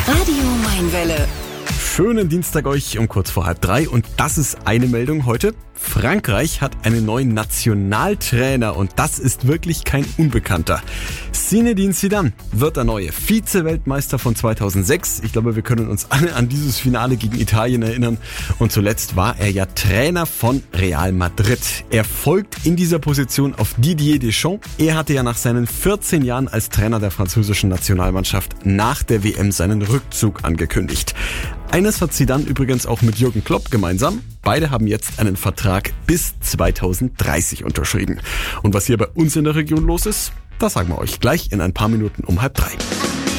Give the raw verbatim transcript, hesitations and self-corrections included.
Radio Mainwelle. Schönen Dienstag euch um kurz vor halb drei und das ist eine Meldung heute. Frankreich hat einen neuen Nationaltrainer und das ist wirklich kein Unbekannter. Zinedine Zidane wird der neue Vize-Weltmeister von zweitausendsechs. Ich glaube, wir können uns alle an dieses Finale gegen Italien erinnern. Und zuletzt war er ja Trainer von Real Madrid. Er folgt in dieser Position auf Didier Deschamps. Er hatte ja nach seinen vierzehn Jahren als Trainer der französischen Nationalmannschaft nach der W M seinen Rückzug angekündigt. Eines hat Zidane übrigens auch mit Jürgen Klopp gemeinsam. Beide haben jetzt einen Vertrag bis zweitausenddreißig unterschrieben. Und was hier bei uns in der Region los ist, das sagen wir euch gleich in ein paar Minuten um halb drei.